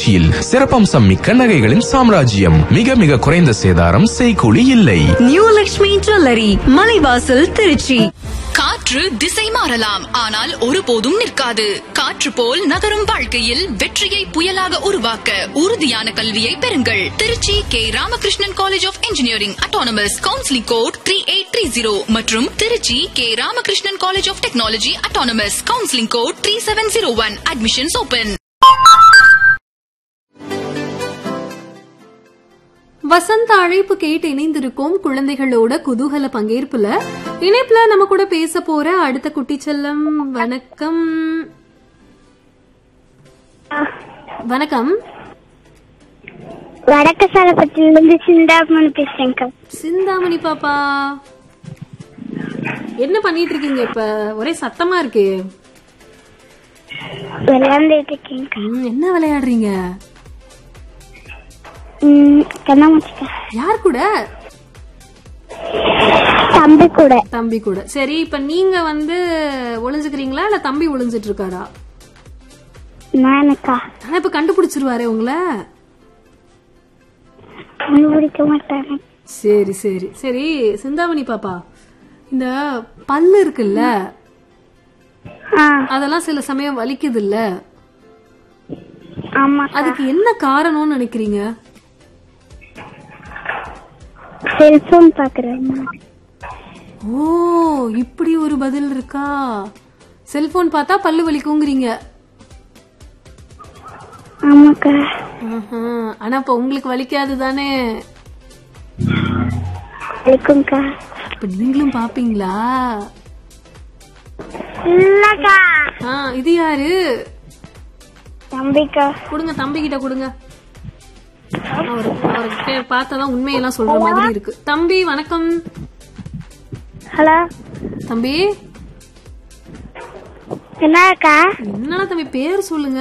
திருச்சியில் சிறப்பம்சம் மிக்க நகைகளின் சாம்ராஜ்யம். மிக மிக குறைந்த சேதாரம், செய்கூலி இல்லை. New Lakshmi jewellery, Malaivasal, Trichy. காற்று திசை மாறலாம், ஆனால் ஒருபோதும் நிற்காது. காற்று போல் நகரும் வாழ்க்கையில் வெற்றியை புயலாக உருவாக்க உறுதியான கல்வியை பெறுங்கள். Trichy K Ramakrishnan college of engineering autonomous, counselling code 3830 மற்றும் Trichy K Ramakrishnan college of technology autonomous, counselling code 3701. Admissions open. வசந்த அழைப்பு கேட்டு இணைந்திருக்கோம் குழந்தைகளோட குதூகல பங்கேற்புல. இணைப்புல நம்ம கூட பேச போற அடுத்த குட்டி செல்லம். வணக்கம். வணக்கம். வடக்கு சாலப்பட்டிலிருந்து சிந்தாமணி பேசுறேங்க. சிந்தாமணி பாப்பா, என்ன பண்ணிட்டு இருக்கீங்க இப்ப? ஒரே சத்தமா இருக்கு. விளையாண்டுட்டு இருக்கேங்க. என்ன விளையாடுறீங்க? யார் கூட? தம்பி கூட. தம்பி கூட. சரி, இப்ப நீங்க ஒளிஞ்சுக்கிறீங்களா இல்ல தம்பி ஒளிஞ்சிட்டு இருக்காரா? நானக்கா. இப்ப கண்டுபிடிச்சிருவாரு உங்களை? கண்டுபிடிக்க மாட்டாங்க. சரி சரி சரி. சிந்தாமணி பாப்பா, இந்த பல்லு இருக்குல்ல, அதெல்லாம் சில சமயம் வலிக்குது இல்ல? அதுக்கு என்ன காரணம்னு நினைக்கிறீங்க? செல்போன் பாக்குறேன். ஓ, இப்படி ஒரு பதில் இருக்கா? செல்போன் பார்த்தா பல்லு வலிக்குங்கிறீங்க? ஆமாக்கா. ஆனா இப்ப உங்களுக்கு வலிக்காது தானே? வலிக்கும்க்கா. இப்ப நீங்களும் பாப்பீங்களா? இல்லக்கா. இது யாரு? தம்பிக்கா. கொடுங்க, தம்பி கிட்ட கொடுங்க. அவருக்கு பார்த்தாதான் உண்மையெல்லாம் சொல்ற மாதிரி இருக்கு. தம்பி வணக்கம். ஹலோ தம்பி. என்னக்கா? என்னடா தம்பி, பேர் சொல்லுங்க.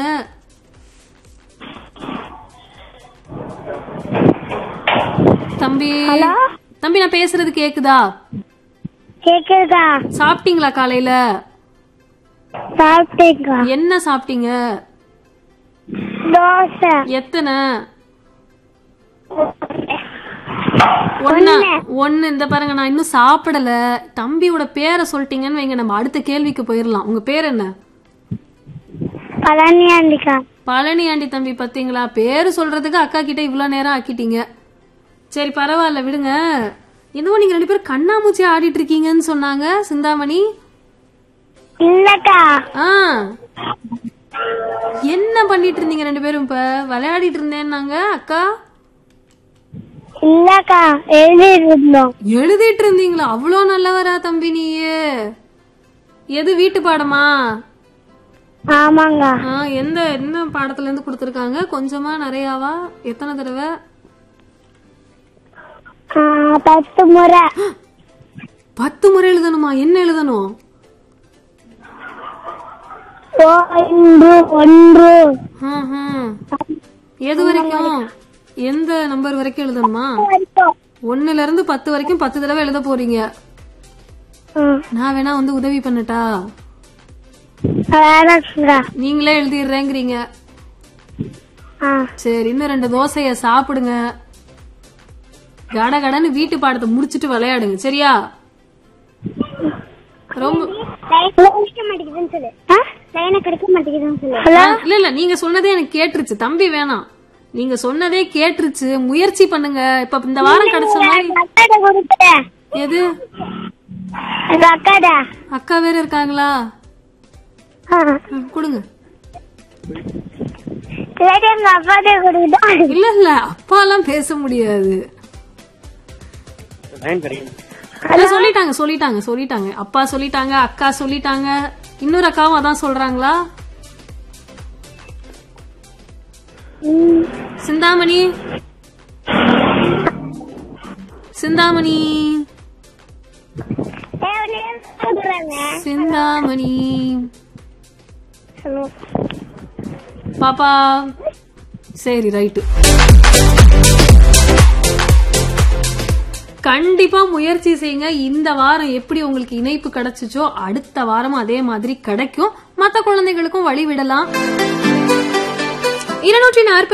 தம்பி. தம்பி, நான் பேசுறது கேக்குதா? கேக்குதா? சாப்பிட்டீங்களா காலையில? சாப்பிட்டேங்க. என்ன சாப்பிட்டீங்க? தோசை. எத்தனை? ஒன்னு. இந்த பாருங்க, நான் இன்னும் சாப்பிடல. தம்பியோட பேரை சொல்லிட்டீங்கன்னு வைங்க, நம்ம அடுத்த கேள்விக்கு போயிடலாம். உங்க பேர் என்ன? பழனி ஆண்டிக்கா. பழனி ஆண்டி. தம்பி பாத்தீங்களா, பேரு சொல்றதுக்கு அக்கா கிட்ட இவ்வளவு நேரம் ஆக்கிட்டீங்க. சரி பரவாயில்ல, விடுங்க. இன்னும் நீங்க 2 பேரும் கண்ணாமூச்சி ஆடிட்டு இருக்கீங்கன்னு சொன்னாங்க சிந்தாமணி. இல்லக்கா. என்ன பண்ணிட்டு இருந்தீங்க 2 பேரும்? இப்ப விளையாடிட்டு இருந்தேன்னாங்க அக்கா. இல்லக்கா, எழுதிட்டு இருந்தோம். எழுதிட்டு இருந்தீங்களா? அவ்வளோ நல்லவரா தம்பி நீயே? எது, வீட்டு பாடமா? ஆமாங்க. என்ன பாடத்துல இருந்து கொடுத்திருக்காங்க? கொஞ்சமா நிறையாவா? எத்தனை தடவை? 10 முறை. 10 முறை எழுதணுமா? என்ன எழுதணும்? 1. எது வரைக்கும்? எந்த நம்பர் வரைக்கும் எழுதணுமா? 1ல இருந்து 10 வரைக்கும் 10 தடவை எழுத போறீங்க. நான் வேணா உதவி பண்ணட்டா? நீங்களே எழுதிடுறேங்கிறீங்க. சரி, இன்னும் 2 தோசைய சாப்பிடுங்க. கடகடன்னு வீட்டு பாடத்தை முடிச்சிட்டு விளையாடுங்க, சரியா? ரொம்ப இல்ல, நீங்க சொன்னதே எனக்கு கேட்டுருச்சு. தம்பி வேணாம், நீங்க சொன்னதே கேட்டுருச்சு. முயற்சி பண்ணுங்க. இப்ப இந்த வாரம் கிடைச்ச மாதிரி. எது? அக்கா வேற இருக்காங்களா? கொடுங்க. இல்ல இல்ல, அப்பா எல்லாம் பேச முடியாது. சொல்லிட்டாங்க. அப்பா சொல்லிட்டாங்க, அக்கா சொல்லிட்டாங்க. இன்னொரு அக்காவும் அதான் சொல்றாங்களா? சிந்தாமணி. சிந்தாமணி. சிந்தாமணி. பாப்பா. சரி, ரைட்டு. கண்டிப்பா முயற்சி செய்யுங்க. இந்த வாரம் எப்படி உங்களுக்கு இணைப்பு கிடைச்சிச்சோ அடுத்த வாரம் அதே மாதிரி கிடைக்கும். மத்த குழந்தைகளுக்கும் வழி விடலாம். 240